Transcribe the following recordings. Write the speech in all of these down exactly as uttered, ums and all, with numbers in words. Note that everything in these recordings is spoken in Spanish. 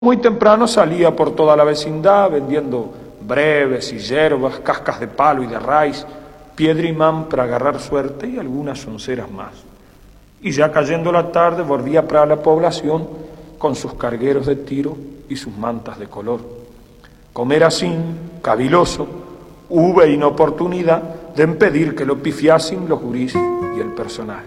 Muy temprano salía por toda la vecindad vendiendo breves y hierbas, cascas de palo y de raíz, piedra y man para agarrar suerte y algunas onceras más. Y ya cayendo la tarde volvía para la población con sus cargueros de tiro y sus mantas de color. Comer así, caviloso, hubo inoportunidad de impedir que lo pifiasen los gurís y el personaje.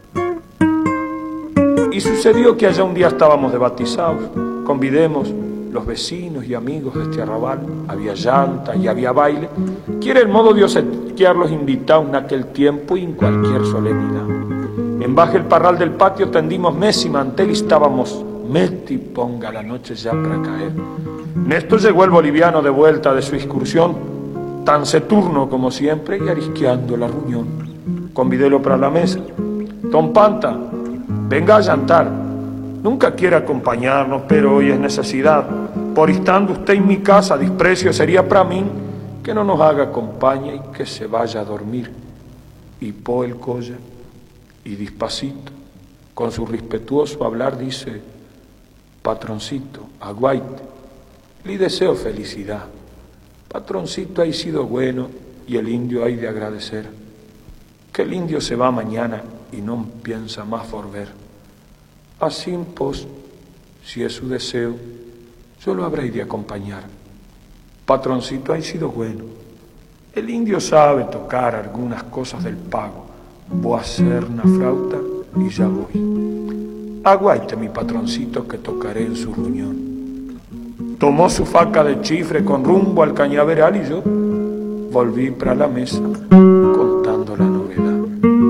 Y sucedió que allá un día estábamos de bautizados, convidemos los vecinos y amigos de este arrabal, había llanta y había baile, que era el modo de obsequiar los invitados en aquel tiempo y en cualquier solemnidad. En baje el parral del patio tendimos mesa y mantel y estábamos meti ponga la noche ya para caer. En esto llegó el boliviano de vuelta de su excursión, tan ceturno como siempre y arisqueando la reunión. Convidélo para la mesa. Don Panta, venga a llantar. Nunca quiere acompañarnos, pero hoy es necesidad. Por estando usted en mi casa, desprecio sería para mí que no nos haga compañía y que se vaya a dormir. Y po el collar y despacito, con su respetuoso hablar, dice: patroncito, aguaite, le deseo felicidad. Patroncito ha sido bueno y el indio hay de agradecer. Que el indio se va mañana y no piensa más volver. Así, pues, si es su deseo, yo lo habré de acompañar. Patroncito ha sido bueno. El indio sabe tocar algunas cosas del pago. Voy a hacer una flauta y ya voy. Aguaite, mi patroncito, que tocaré en su reunión. Tomó su faca de chifre con rumbo al cañaveral y yo volví para la mesa contando la novedad.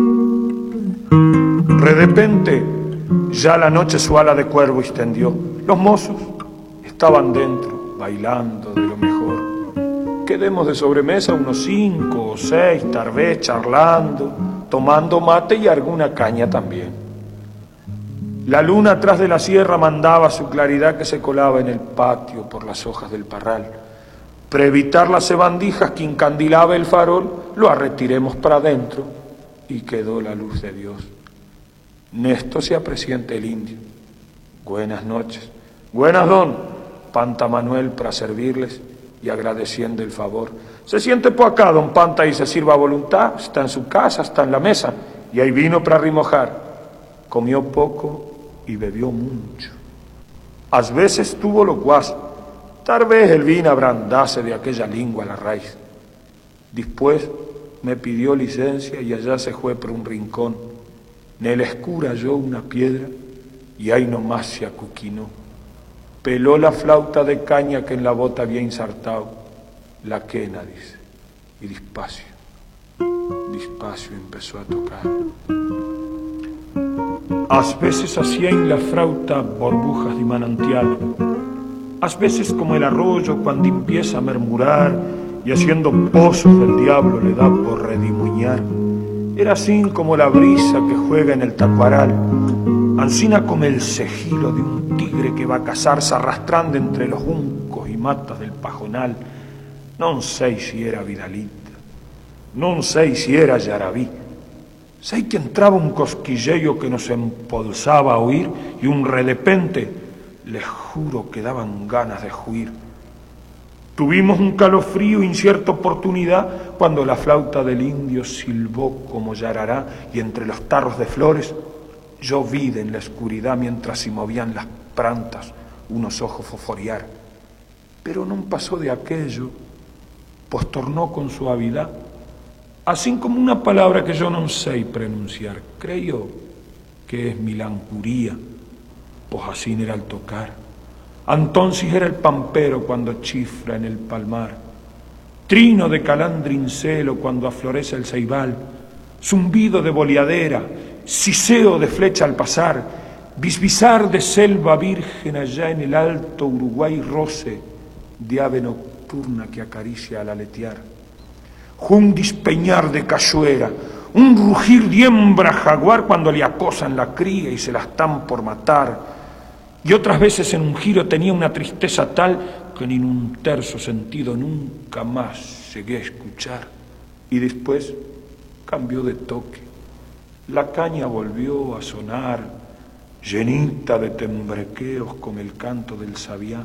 De repente, ya la noche su ala de cuervo extendió. Los mozos estaban dentro, bailando de lo mejor. Quedemos de sobremesa unos cinco o seis, tal vez charlando, tomando mate y alguna caña también. La luna atrás de la sierra mandaba su claridad que se colaba en el patio por las hojas del parral. Para evitar las cebandijas que encandilaba el farol, lo arretiremos para adentro y quedó la luz de Dios. Nesto se apresiente el indio. Buenas noches. Buenas, don. Panta Manuel para servirles y agradeciendo el favor. Se siente por acá, don Panta, y se sirva a voluntad. Está en su casa, está en la mesa y hay vino para rimojar. Comió poco y bebió mucho. A veces tuvo lo guas. Tal vez el vino abrandase de aquella lengua a la raíz. Después me pidió licencia y allá se fue por un rincón. En la escura halló una piedra y ahí nomás se acuquinó. Peló la flauta de caña que en la bota había insertado, la quena, dice, y despacio, despacio empezó a tocar. A veces hacía en la flauta burbujas de manantial, a veces como el arroyo cuando empieza a murmurar y haciendo pozos del diablo le da por redimuñar. Era así como la brisa que juega en el tacuaral, ansina como el cejilo de un tigre que va a cazarse arrastrando entre los juncos y matas del pajonal. Non sei si era Vidalita, non sei si era Yarabí. Sei que entraba un cosquilleo que nos empolsaba a oír y un redepente, les juro que daban ganas de huir. Tuvimos un calofrío en cierta oportunidad cuando la flauta del indio silbó como yarará y entre los tarros de flores yo vi en la oscuridad mientras se movían las plantas unos ojos fosforear. Pero no pasó de aquello, pues tornó con suavidad, así como una palabra que yo no sé pronunciar. Creo que es milancuría, pues así era el tocar. Entonces era el pampero cuando chifra en el palmar, trino de calandrincelo cuando aflorece el ceibal, zumbido de boleadera, siseo de flecha al pasar, bisbisar de selva virgen allá en el alto Uruguay roce de ave nocturna que acaricia al aletear, un dispeñar de cachuera, un rugir de hembra jaguar cuando le acosan la cría y se la están por matar. Y otras veces en un giro tenía una tristeza tal que ni en un terzo sentido nunca más llegué a escuchar. Y después cambió de toque. La caña volvió a sonar. llenita de tembrequeos con el canto del sabiá.